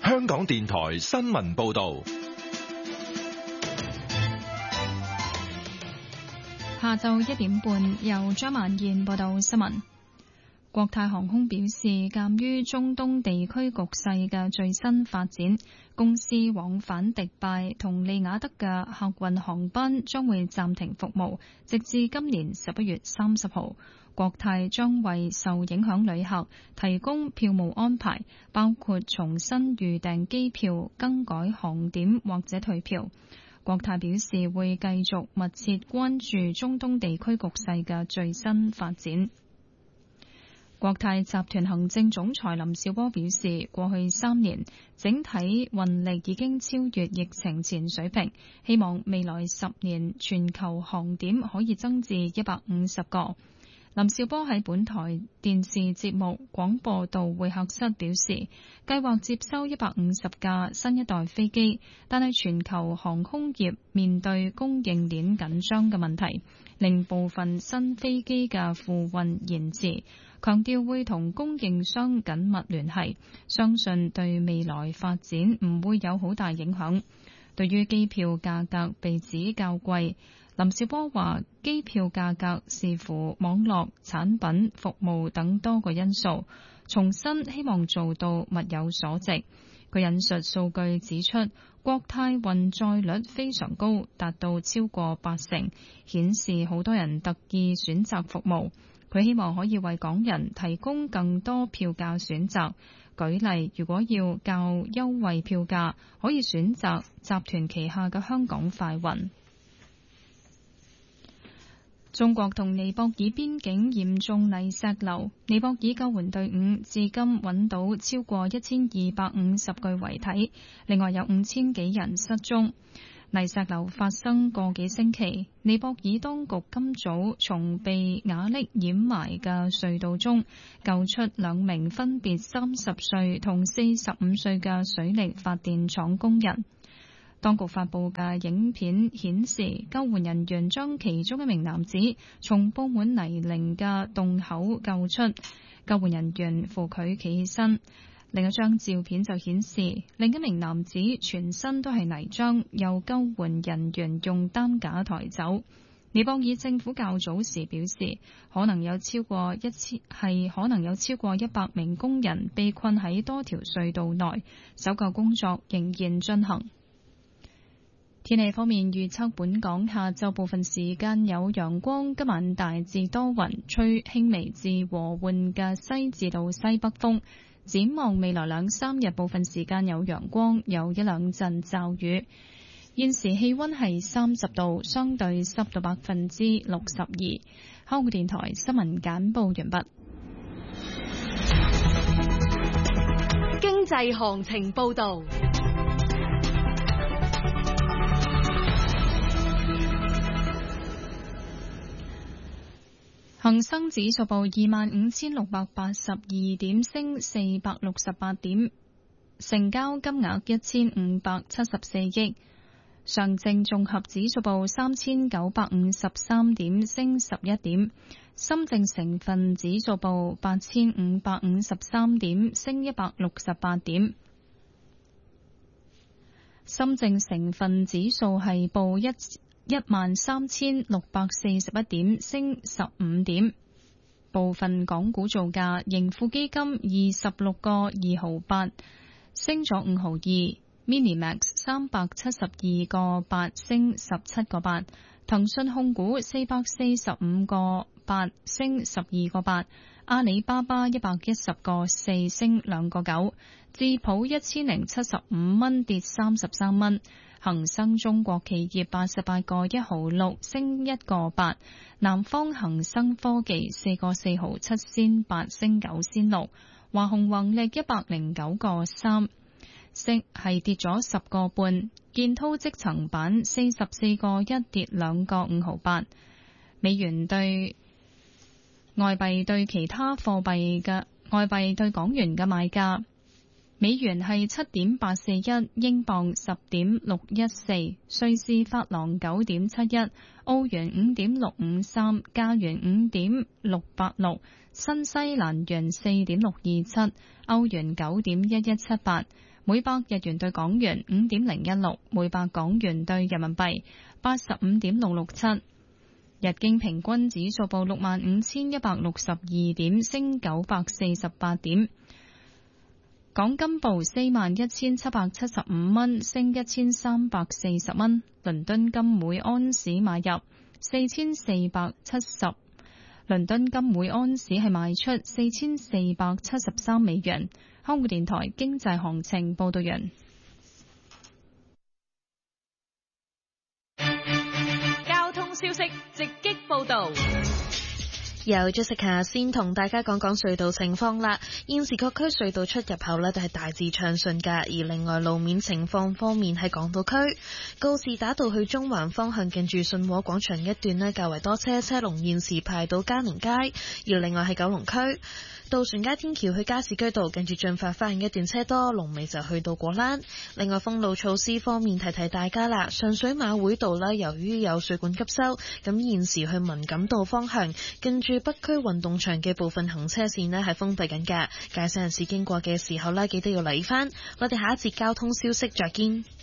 香港電台新聞報道。 下晝1點半，由張曼燕報道新聞。國泰航空表示，鑑於中東地區局勢嘅最新發展，公司往返迪拜同利雅得嘅客運航班將會暫停服務，直至今年11月30號。國泰將為受影響旅客提供票務安排，包括重新預訂機票、更改航點或者退票。國泰表示會繼續密切關注中東地區局勢嘅最新發展。國泰集團行政總裁林紹波表示，過去3年整體運力已經超越疫情前水平，希望未來10年全球航點可以增至150個。林紹波喺本台電視節目廣播道會客室表示，計劃接收150架新一代飛機，但係全球航空業面對供應鏈緊張嘅問題，令部分新飛機嘅付運延遲，強調會同供應商緊密聯繫，相信對未來發展唔會有好大影響。對於機票價格被指較貴，林紹波話機票價格視乎網絡、產品、服務等多個因素，重申希望做到物有所值。佢引述數據指出，國泰運載率非常高，達到超過80%，顯示好多人特意選擇服務。佢希望可以為港人提供更多票價選擇。舉例，如果要較優惠票價，可以選擇集團旗下嘅香港快運。中國同尼泊爾邊境嚴重泥石流，尼泊爾救援隊伍至今揾到超過1250具遺體，另外有5000幾人失蹤。泥石流發生個幾星期，尼泊爾當局今早從被瓦礫掩埋嘅隧道中救出2名分別30歲同45歲嘅水力發電廠工人。當局發佈嘅影片顯示，救援人員將其中一名男子從佈滿泥濘嘅洞口救出，救援人員扶佢企起身。另一張照片就顯示，另一名男子全身都係泥漿，由救援人員用擔架抬走。尼泊爾政府較早時表示，可能有超過100名工人被困喺多條隧道內，搜救工作仍然進行。天氣方面預測，本港下晝部分時間有陽光，今晚大致多雲，吹輕微至和緩嘅西至到西北風。展望未來2-3日，部分時間有陽光，有1-2陣驟雨。現時氣溫係30度，相對濕度62%。香港電台新聞簡報完畢。 經濟行情報道。 恒生指數報25,682點，升468點，成交金額1574億。上證綜合指數報3953點，升11點。深證成分指數報8553點，升168點。深證成分指數係報13,641點，升15點。部分港股造價，盈富基金26個2毫8，升咗5毫2。Minimax 372個8，升17個8。騰訊控股445個8，升12個8。阿里巴巴110個4，升2個9。智普1075蚊，跌33蚊。恒生中國企業88個1毫6，升1個8。南方恒生科技4個4毫7仙8，升9仙6。華虹宏力109個3，升係跌咗10個半。建滔積層板44個1，跌2個5毫8。美元對外幣對其他貨幣嘅外幣對港元嘅賣價。 美元係7.841，英鎊10.614，瑞士法郎9.71，澳元5.653，加元5.686，新西蘭元4.627，歐元9.1178，每百日元對港元5.016，每百港元對人民幣85.667。日經平均指數報65,162點，升948點。港金報41,775蚊，升1340蚊。倫敦金每安士買入4470，倫敦金每安士係賣出4473美元。香港電台經濟行情報道完。 交通消息直擊報道。 由 Jessica 先同大家講講隧道情況啦。現時各區隧道出入口呢都係大致暢順㗎，而另外路面情況方面喺港島區告士打道去中環方向近住信和廣場一段呢較為多車，車龍現時排到嘉寧街。而另外喺九龍區渡船街天橋去加士居道近住進發花園一段車多，龍尾就去到果欄。另外封路措施方面提提大家啦，上水馬會道呢由於有水管急修，咁現時去文錦道方向近住北區運動場嘅部分行車線呢係封閉緊㗎，駕駛人士經過嘅時候呢記得要留意返。我哋下一節交通消息再見。